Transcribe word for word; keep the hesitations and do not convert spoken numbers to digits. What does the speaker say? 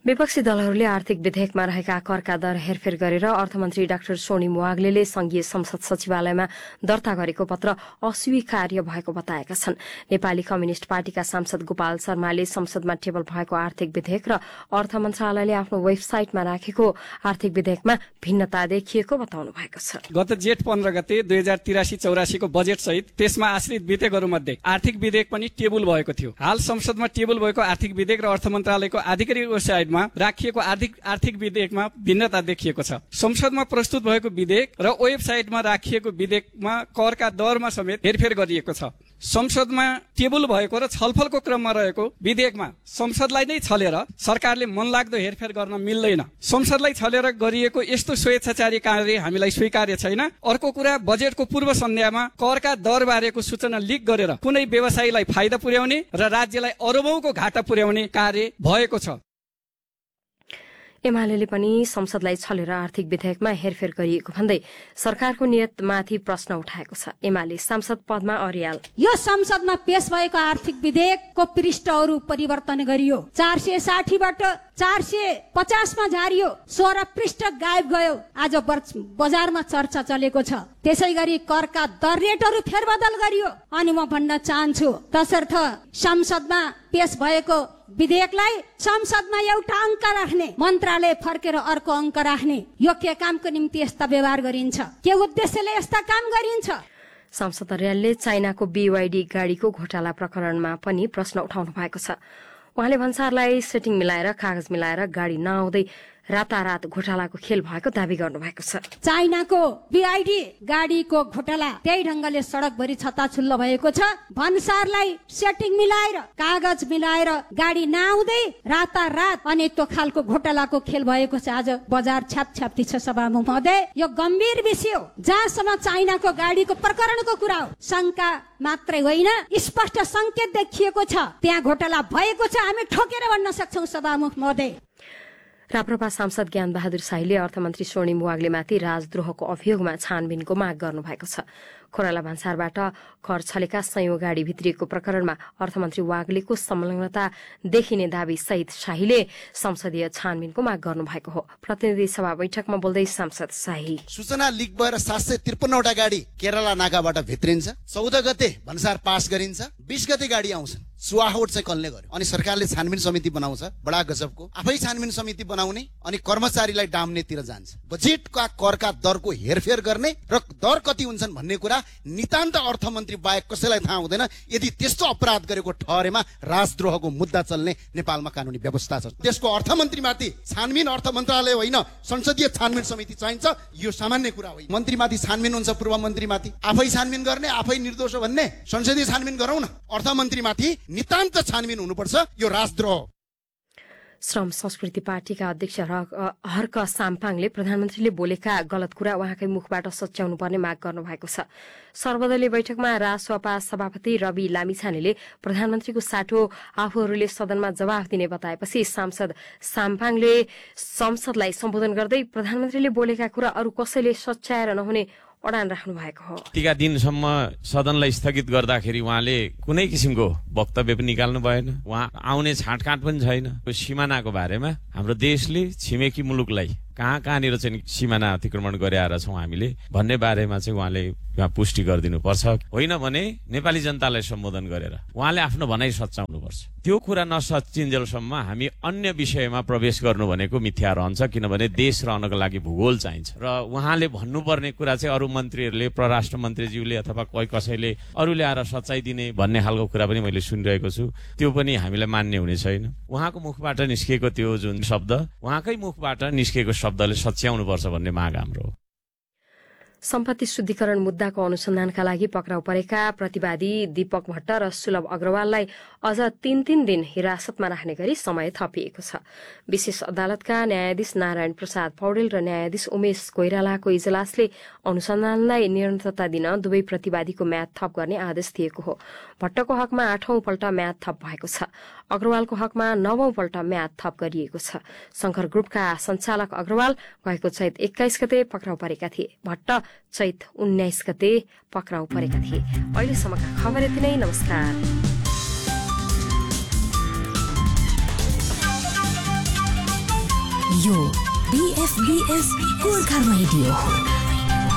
विपक्षी दलहरूले आर्थिक विधेयकमा रहेका करका दर हेरफेर गरेर अर्थमन्त्री डाक्टर सोनिम वाग्लेले संघीय संसद सचिवालयमा दर्ता गरेको पत्र अस्वीकार्य भएको बताएका छन्। नेपाली कम्युनिष्ट पार्टीका सांसद गोपाल शर्माले संसदमा टेबल भएको आर्थिक विधेयक र अर्थ मन्त्रालयले आफ्नो वेबसाइटमा राखेको आर्थिक विधेयकमा भिन्नता देखिएको बताउनु भएको छ। गत जेठ पन्ध्र गते दुई हजार तिरासी चौरासीको बजेट सहित त्यसमा आश्रित विधेयकहरूमध्ये आर्थिक विधेयक पनि टेबल भएको थियो। हाल संसदमा टेबल भएको आर्थिक विधेयक र अर्थ मन्त्रालयको आधिकारिक वेबसाइटमा राखिएको आर्थिक आर्थिक विधेयकमा भिन्नता देखिएको छ। संसदमा प्रस्तुत भएको विधेयक र वेबसाइटमा राखिएको विधेयकमा करका दरमा समेत हेरफेर गरिएको छ। संसदमा टेबल भएको र छलफलको क्रममा रहेको विधेयकमा संसदलाई नै छलेर सरकारले मनलाग्दो हेरफेर गर्न मिल्दैन। संसदलाई छलेर गरिएको यस्तो स्वेच्छाचारी कार्य हामीलाई स्वीकार्य छैन। अर्को कुरा, बजेटको पूर्व सन्ध्यामा करका दर बारेको सूचना लिक गरेर कुनै व्यवसायीलाई फाइदा पुर्याउने र राज्यलाई अरबौंको घाटा पुर्याउने कार्य भएको छ। एमाले पनि संसदलाई छलेर आर्थिक विधेयकमा हेरफेर गरिएको भन्दै सरकारको नियतमाथि प्रश्न उठाएको छ। एमाले सांसद पद्मा अर्याल, यो संसदमा पेश भएको आर्थिक विधेयकको पृष्ठहरू परिवर्तन गरियो। चार सय साठीबाट चार सय पचासमा झारियो। सोह्र पृष्ठ गायब गयो। आज बजारमा चर्चा चलेको छ। त्यसै गरी करका दर रेटहरू फेरबदल गरियो। अनि म भन्न चाहन्छु, तसर्थ संसदमा पेश भएको विधेयकलाई संसदमा एउटा अङ्क राख्ने, मन्त्रालय फर्केर अर्को अङ्क राख्ने, यो के कामको निम्ति यस्ता व्यवहार गरिन्छ? के उद्देश्यले यस्ता काम गरिन्छ? सांसद अर्यालले चाइनाको बीवाईडी गाडीको घोटाला प्रकरणमा पनि प्रश्न उठाउनु भएको छ। उहाँले भन्सारलाई सेटिङ मिलाएर कागज मिलाएर गाडी नआउँदै रातारात घोटालाको खेल भएको दावी गर्नुभएको छ। चाइनाको बीआईडी गाडीको घोटाला त्यही ढंगले सडकभरि छताछुल्लो भएको छ। भन्सारलाई सेटिङ मिलाएर कागज मिलाएर गाडी नआउँदै रातारात अनि त्यो खालको घोटालाको खेल भएको छ। आज बजार छ्यापछ्याप्ती छ। सभामुख महोदय, यो गम्भीर विषय हो। जहाँसम्म चाइनाको गाडीको प्रकरणको कुरा हो, शंका मात्रै होइन, स्पष्ट संकेत देखिएको छ त्यहाँ घोटाला भएको छ। हामी ठोकेर भन्न सक्छौं सभामुख महोदय। राप्रपा सांसद ज्ञान बहादुर शाहीले अर्थमन्त्री सोनिम वाग्लेमाथि राजद्रोहको अभियोगमा छानबिनको माग गर्नुभएको छ। खोराला भन्सारबाट कर छलेका सयौं गाडी भित्रिएको प्रकरणमा अर्थमन्त्री वाग्लेको संलग्नता देखिने दावी सहित शाहीले संसदीय छानबिनको माग गर्नुभएको हो। प्रतिनिधि सभा बैठकमा बोल्दै सांसद शाही, सूचना लिक भएर सात सय त्रिपन्नवटा गाडी केरला नाकाबाट भित्रिन्छ। चौध गते भन्सार पास गरिन्छ। बीस गते गाडी आउँछन्। सुवाहोट चाहिँ कसले गर्यो? अनि सरकारले छानबिन समिति बनाउँछ। बडा गजबको। आफै छानबिन समिति बनाउने अनि कर्मचारीलाई डाम्नेतिर जान्छ। बजेटका करका दरको हेरफेर गर्ने र दर कति हुन्छन् भन्ने कुरा नितान्त अर्थमन्त्री बाहेक कसैलाई थाहा हुँदैन। यदि त्यस्तो अपराध गरेको ठहरेमा राजद्रोहको मुद्दा चल्ने नेपालमा कानूनी व्यवस्था छ। त्यसको अर्थमन्त्रीमाथि छानबिन अर्थ मन्त्रालय होइन, संसदीय छानबिन समिति चाहिन्छ। यो सामान्य कुरा होइन। मन्त्रीमाथि छानबिन हुन्छ, पूर्व मन्त्रीमाथि आफै छानबिन गर्ने, आफै निर्दोष भन्ने। संसदीय छानबिन गरौँ न। अर्थमन्त्रीमाथि नितान्त छानबिन हुनुपर्छ। यो राजद्रोह। श्रम संस्कृति पार्टीका अध्यक्ष हर्क साम्पाङले प्रधानमन्त्रीले बोलेका गलत कुरा उहाँकै मुखबाट सच्याउनु पर्ने माग गर्नुभएको छ। सर्वदलीय बैठकमा रासपा सभापति रवि लामिछानेले प्रधानमन्त्रीको साटो आफूहरूले सदनमा जवाफ दिने बताएपछि सांसद साम्पाङले संसदलाई सम्बोधन गर्दै प्रधानमन्त्रीले बोलेका कुरा अरू कसैले सच्याएर नहुने अडान राख्नु भएको हो। यतिका दिनसम्म सदनलाई स्थगित गर्दाखेरि उहाँले कुनै किसिमको वक्तव्य पनि निकाल्नु भएन। उहाँ आउने छाँटकाँट पनि छैन। सिमानाको बारेमा हाम्रो देशले छिमेकी मुलुकलाई कहाँ कहाँनिर चाहिँ सिमाना अतिक्रमण गरेर छौं हामीले भन्ने बारेमा चाहिँ उहाँले यहाँ पुष्टि गरिदिनु पर्छ। होइन भने नेपाली जनतालाई सम्बोधन गरेर उहाँले आफ्नो भनाइ सच्याउनु पर्छ। त्यो कुरा नसचिन्जेलसम्म हामी अन्य विषयमा प्रवेश गर्नु भनेको मिथ्या रहन्छ। किनभने देश रहनको लागि भूगोल चाहिन्छ र उहाँले भन्नुपर्ने कुरा चाहिँ अरू मन्त्रीहरूले, परराष्ट्र मन्त्रीज्यूले अथवा कोही कसैले अरूले आएर सच्चाइ दिने भन्ने खालको कुरा पनि मैले सुनिरहेको छु। त्यो पनि हामीलाई मान्य हुने छैन। उहाँको मुखबाट निस्किएको त्यो जुन शब्द उहाँकै मुखबाट निस्किएको शब्दले सच्याउनु पर्छ भन्ने माग हाम्रो। सम्पत्ति शुद्धिकरण मुद्दाको अनुसन्धानका लागि पक्राउ परेका प्रतिवादी दीपक भट्ट र सुलभ अग्रवाललाई अझ तीन तीन दिन हिरासतमा राख्ने गरी समय थपिएको छ। विशेष अदालतका न्यायाधीश नारायण प्रसाद पौडेल र न्यायाधीश उमेश कोइरालाको इजलासले अनुसन्धानलाई निरन्तरता दिन दुवै प्रतिवादीको म्याद थप गर्ने आदेश दिएको हो। भट्टको हकमा आठौं पल्ट म्याद थप भएको छ। अग्रवालको हकमा नवौं पल्ट म्याद थप गरिएको छ। शंकर ग्रुपका सञ्चालक अग्रवाल गएको चैत एक्काइस गते पक्राउ परेका थिए। भट्ट चैत उन्नाइस गते पक्राउ परेका थिए। अहिलेसम्मका खबर यति नै। नमस्कार। यो बीएफबीएस गोर्खा रेडियो हो।